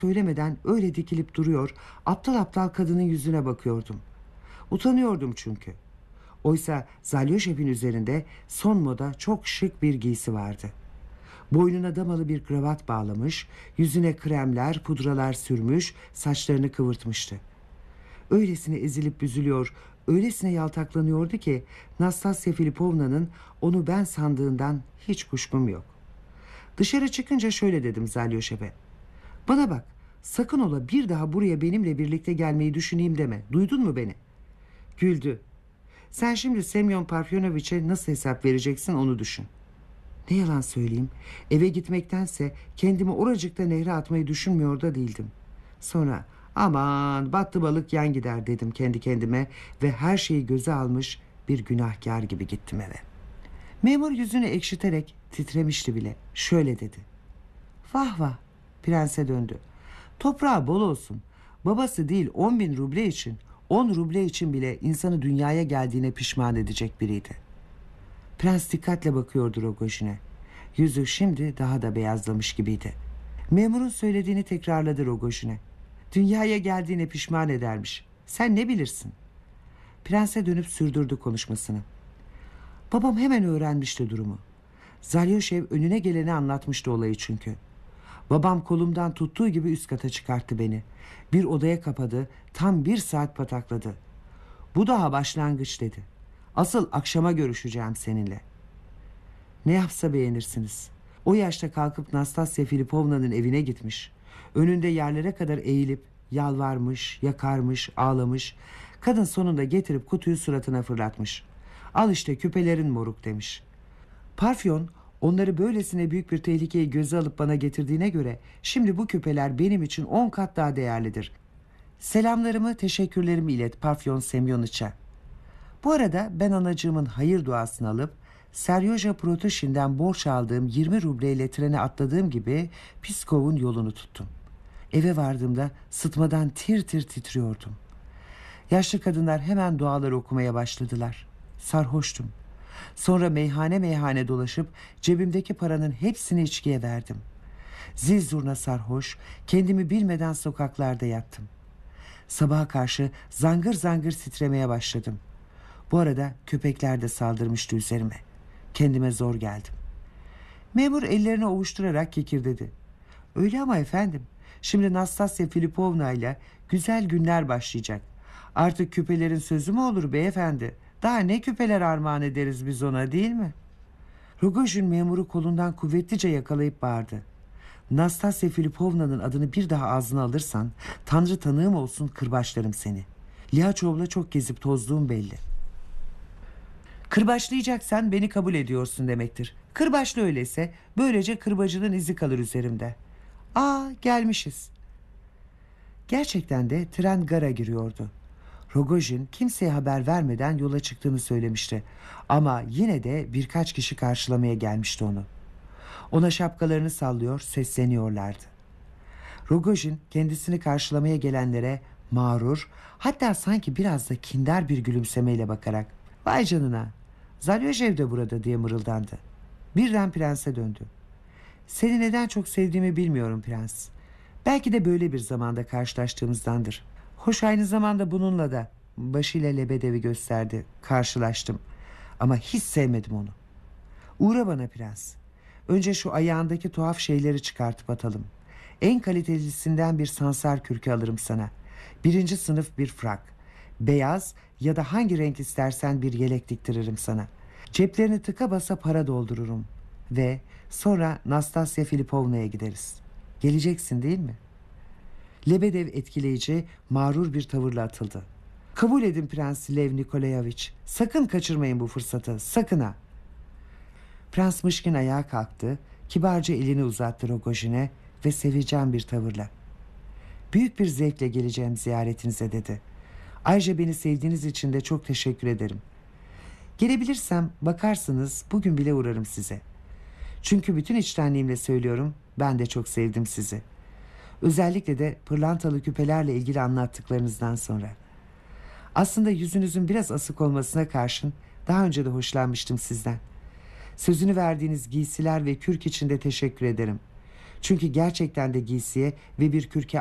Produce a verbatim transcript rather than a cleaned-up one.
söylemeden öyle dikilip duruyor, aptal aptal kadının yüzüne bakıyordum. Utanıyordum çünkü. Oysa Zalyoshev'in üzerinde son moda çok şık bir giysi vardı. Boynuna damalı bir kravat bağlamış, yüzüne kremler, pudralar sürmüş, saçlarını kıvırtmıştı. Öylesine ezilip büzülüyor, öylesine yaltaklanıyordu ki Nastasya Filipovna'nın onu ben sandığından hiç kuşkum yok. Dışarı çıkınca şöyle dedim Zalyoshev'e: "Bana bak, sakın ola bir daha buraya benimle birlikte gelmeyi düşüneyim deme. Duydun mu beni?" Güldü. "Sen şimdi Semyon Parfyonoviç'e nasıl hesap vereceksin onu düşün." Ne yalan söyleyeyim, eve gitmektense kendimi oracıkta nehre atmayı düşünmüyor da değildim. Sonra aman battı balık yan gider dedim kendi kendime ve her şeyi göze almış bir günahkar gibi gittim eve. Memur yüzünü ekşiterek titremişti bile. Şöyle dedi: "Vah vah." Prense döndü. "Toprağı bol olsun. Babası değil on bin ruble için, on ruble için bile insanı dünyaya geldiğine pişman edecek biriydi." Prens dikkatle bakıyordu Rogojin'e. Yüzü şimdi daha da beyazlamış gibiydi. Memurun söylediğini tekrarladı Rogojin'e. "Dünyaya geldiğine pişman edermiş. Sen ne bilirsin?" Prense dönüp sürdürdü konuşmasını. "Babam hemen öğrenmişti durumu. Zalyoshev önüne geleni anlatmıştı olayı çünkü. Babam kolumdan tuttuğu gibi üst kata çıkarttı beni. Bir odaya kapadı, tam bir saat patakladı. 'Bu daha başlangıç,' dedi. 'Asıl akşama görüşeceğim seninle.' Ne yapsa beğenirsiniz. O yaşta kalkıp Nastasya Filipovna'nın evine gitmiş. Önünde yerlere kadar eğilip yalvarmış, yakarmış, ağlamış. Kadın sonunda getirip kutuyu suratına fırlatmış. 'Al işte küpelerin moruk,' demiş. Parfyon onları böylesine büyük bir tehlikeyi göze alıp bana getirdiğine göre şimdi bu küpeler benim için on kat daha değerlidir. Selamlarımı, teşekkürlerimi ilet Parfyon Semyoniç'e. Bu arada ben anacığımın hayır duasını alıp Seryoja Protoshin'den borç aldığım yirmi rubleyle trene atladığım gibi Piskov'un yolunu tuttum. Eve vardığımda sıtmadan tir tir titriyordum. Yaşlı kadınlar hemen dualar okumaya başladılar. Sarhoştum. Sonra meyhane meyhane dolaşıp cebimdeki paranın hepsini içkiye verdim. Zil zurna sarhoş, kendimi bilmeden sokaklarda yattım. Sabaha karşı zangır zangır titremeye başladım. Bu arada köpekler de saldırmıştı üzerime. Kendime zor geldim. Memur ellerini ovuşturarak kekirdedi. "Öyle ama efendim, şimdi Nastasya Filipovna ile güzel günler başlayacak. Artık küpelerin sözü mü olur beyefendi? Daha ne küpeler armağan ederiz biz ona, değil mi?" Rogojin memuru kolundan kuvvetlice yakalayıp bağırdı: "Nastasya Filipovna'nın adını bir daha ağzına alırsan, Tanrı tanığım olsun, kırbaçlarım seni. Lihaçov'la çok gezip tozduğum belli. Kırbaçlayacaksan beni kabul ediyorsun demektir. Kırbaçlı öyleyse, böylece kırbacının izi kalır üzerimde. Aa, gelmişiz." Gerçekten de tren gara giriyordu. Rogojin kimseye haber vermeden yola çıktığını söylemişti. Ama yine de birkaç kişi karşılamaya gelmişti onu. Ona şapkalarını sallıyor, sesleniyorlardı. Rogojin kendisini karşılamaya gelenlere mağrur, hatta sanki biraz da kindar bir gülümsemeyle bakarak "Vay canına, Zalyoshev de burada," diye mırıldandı. Birden prense döndü. "Seni neden çok sevdiğimi bilmiyorum prens. Belki de böyle bir zamanda karşılaştığımızdandır. Hoş, aynı zamanda bununla da," başıyla Lebedev'i gösterdi, "karşılaştım. Ama hiç sevmedim onu. Uğra bana prens. Önce şu ayağındaki tuhaf şeyleri çıkartıp atalım. En kalitelisinden bir sansar kürkü alırım sana. Birinci sınıf bir frak. Beyaz ya da hangi renk istersen bir yelek diktiririm sana. Ceplerini tıka basa para doldururum. Ve sonra Nastasya Filipovna'ya gideriz. Geleceksin değil mi?" Lebedev etkileyici, mağrur bir tavırla atıldı. "Kabul edin Prens Lev Nikolayevich. Sakın kaçırmayın bu fırsatı, sakın ha." Prens Mışkin ayağa kalktı, kibarca elini uzattı Rogojin'e ve seveceğim bir tavırla: "Büyük bir zevkle geleceğim ziyaretinize," dedi. "Ayrıca beni sevdiğiniz için de çok teşekkür ederim. Gelebilirsem bakarsınız bugün bile uğrarım size. Çünkü bütün içtenliğimle söylüyorum, ben de çok sevdim sizi. Özellikle de pırlantalı küpelerle ilgili anlattıklarınızdan sonra. Aslında yüzünüzün biraz asık olmasına karşın daha önce de hoşlanmıştım sizden. Sözünü verdiğiniz giysiler ve kürk için de teşekkür ederim. Çünkü gerçekten de giysiye ve bir kürke